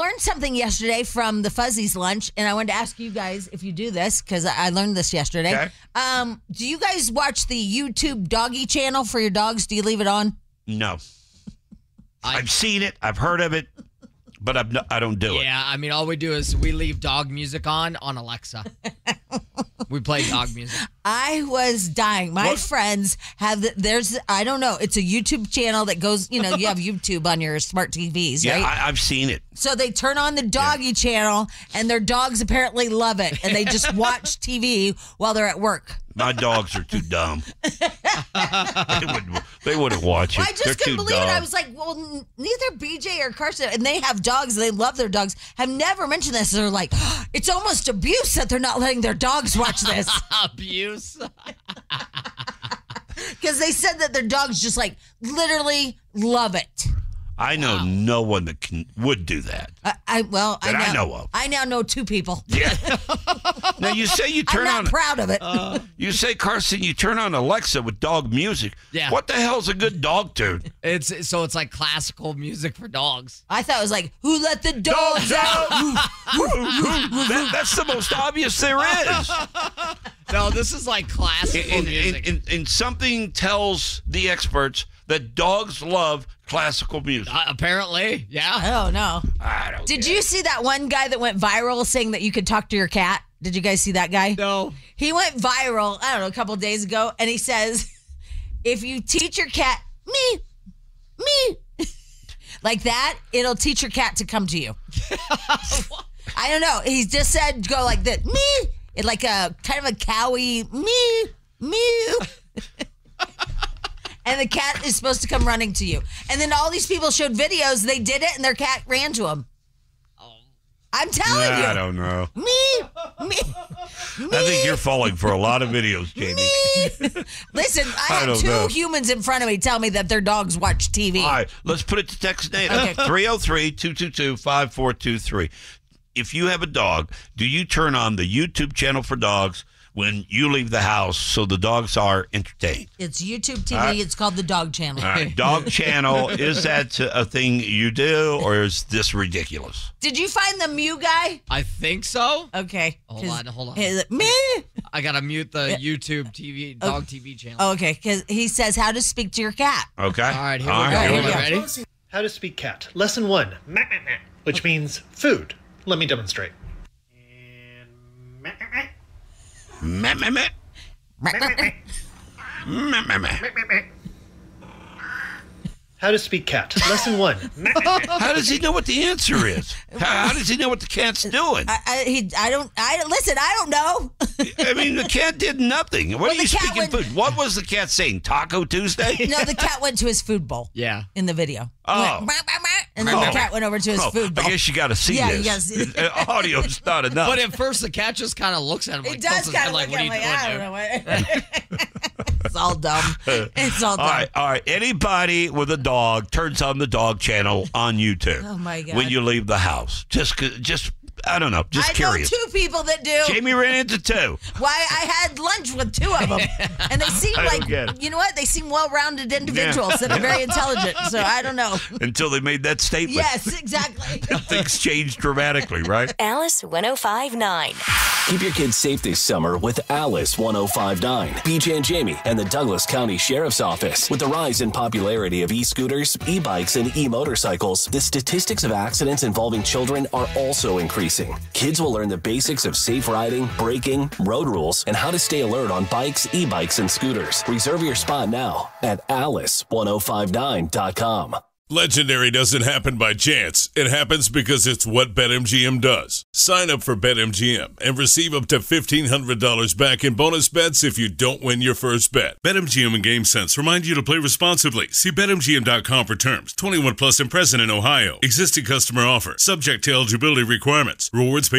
learned something yesterday from the Fuzzies lunch, and I wanted to ask you guys if you do this, because I learned this yesterday. Okay. Do you guys watch the YouTube doggy channel for your dogs? Do you leave it on? No. I've seen it. I've heard of it. But I don't do it. Yeah, I mean, all we do is we leave dog music on Alexa. We play dog music. I was dying. My friends have, I don't know, it's a YouTube channel that goes, you have YouTube on your smart TVs, right? Yeah, I've seen it. So they turn on the doggy channel, and their dogs apparently love it, and they just watch TV while they're at work. My dogs are too dumb. They wouldn't watch it. I just couldn't believe it. I was like, well, neither BJ or Carson, and they have dogs, they love their dogs, have never mentioned this. They're like, it's almost abuse that they're not letting their dogs watch this. Abuse? Because they said that their dogs just like literally love it. I know no one that would do that. I know of. I now know 2 people. Yeah. Now you say you turn I'm not proud of it. You say, Carson, you turn on Alexa with dog music. Yeah. What the hell's a good dog tune? It's like classical music for dogs. I thought it was like, who let the dogs out? That's the most obvious there is. No, this is like classical music. And something tells the experts that dogs love classical music. Apparently, yeah. Oh, no. I don't Did get you it. see that one guy that went viral saying that you could talk to your cat? Did you guys see that guy? No. He went viral, I don't know, a couple of days ago, and he says, if you teach your cat, me, like that, it'll teach your cat to come to you. I don't know. He just said, go like that, me, like a kind of a cowy, mew. And the cat is supposed to come running to you. And then all these people showed videos. They did it, and their cat ran to him. I'm telling you. I don't know. Me. I think you're falling for a lot of videos, Jamie. Listen, I had 2 humans in front of me tell me that their dogs watch TV. All right, let's put it to text data. Okay. 303-222-5423. If you have a dog, do you turn on the YouTube channel for dogs when you leave the house so the dogs are entertained? It's YouTube TV. It's called the Dog Channel. All right, dog channel, is that a thing you do, or is this ridiculous? Did you find the Mew guy? I think so. Okay. Hold on. Me? I gotta mute the YouTube TV dog TV channel. Oh, okay, because he says how to speak to your cat. Okay. All right, here we go. Here we go. Ready? How to speak cat. Lesson 1, which means food. Let me demonstrate. Meh, meh, meh. Meh, meh, meh. How to speak cat. Lesson 1. How does he know what the answer is? How does he know what the cat's doing? I don't know. I mean, the cat did nothing. What Well, are you the cat speaking went- food? What was the cat saying? Taco Tuesday? No, the cat went to his food bowl. Yeah. In the video. Oh. Went, "Bah, bah, bah," and then the cat went over to his food bowl. I guess you got to see Yeah, this. you gotta see it. Audio's not enough. But at first, the cat just kind of looks at him like, It does tilts his head kind of like, look what are at you me. I doing, don't know what. It's all dumb. It's all dumb. All right. Anybody with a dog turns on the dog channel on YouTube. Oh, my God. When you leave the house, just I don't know, just I curious. know 2 people that do. Jamie ran into 2. Why I had lunch with 2 of them, and they seem I don't like, get it. you know what? They seem well-rounded individuals that are very intelligent. So I don't know. Until they made that statement. Yes, exactly. Things changed dramatically, right? Alice 105.9. Keep your kids safe this summer with Alice 105.9. BJ and Jamie and the Douglas County Sheriff's Office. With the rise in popularity of e-scooters, e-bikes, and e-motorcycles, the statistics of accidents involving children are also increasing. Kids will learn the basics of safe riding, braking, road rules, and how to stay alert on bikes, e-bikes, and scooters. Reserve your spot now at alice1059.com. Legendary doesn't happen by chance. It happens because it's what BetMGM does. Sign up for BetMGM and receive up to $1,500 back in bonus bets if you don't win your first bet. BetMGM and GameSense remind you to play responsibly. See BetMGM.com for terms. 21 plus and present in Ohio. Existing customer offer. Subject to eligibility requirements. Rewards